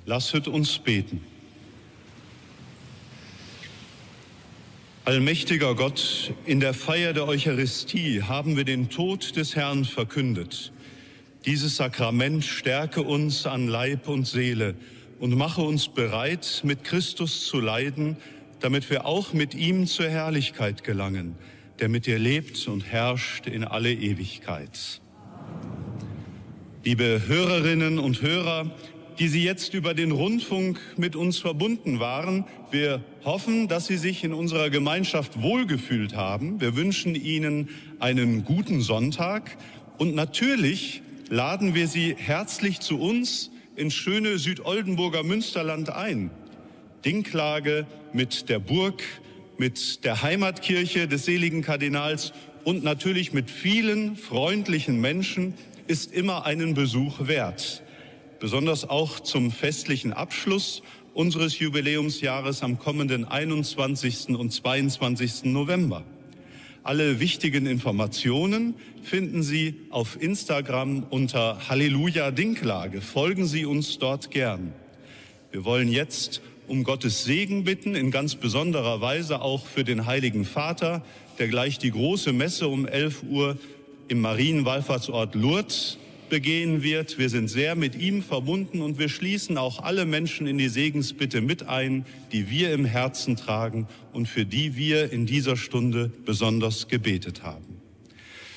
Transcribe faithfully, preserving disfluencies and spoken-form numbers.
Lasset uns beten. Allmächtiger Gott, in der Feier der Eucharistie haben wir den Tod des Herrn verkündet. Dieses Sakrament stärke uns an Leib und Seele und mache uns bereit, mit Christus zu leiden, damit wir auch mit ihm zur Herrlichkeit gelangen, der mit dir lebt und herrscht in alle Ewigkeit. Liebe Hörerinnen und Hörer, die Sie jetzt über den Rundfunk mit uns verbunden waren, wir hoffen, dass Sie sich in unserer Gemeinschaft wohlgefühlt haben. Wir wünschen Ihnen einen guten Sonntag und natürlich laden wir Sie herzlich zu uns ins schöne Südoldenburger Münsterland ein. Dinklage mit der Burg, mit der Heimatkirche des seligen Kardinals und natürlich mit vielen freundlichen Menschen ist immer einen Besuch wert. Besonders auch zum festlichen Abschluss unseres Jubiläumsjahres am kommenden einundzwanzigsten und zweiundzwanzigsten November. Alle wichtigen Informationen finden Sie auf Instagram unter Halleluja Dinklage. Folgen Sie uns dort gern. Wir wollen jetzt um Gottes Segen bitten, in ganz besonderer Weise auch für den Heiligen Vater, der gleich die große Messe um elf Uhr im Marienwallfahrtsort Lourdes begehen wird. Wir sind sehr mit ihm verbunden und wir schließen auch alle Menschen in die Segensbitte mit ein, die wir im Herzen tragen und für die wir in dieser Stunde besonders gebetet haben.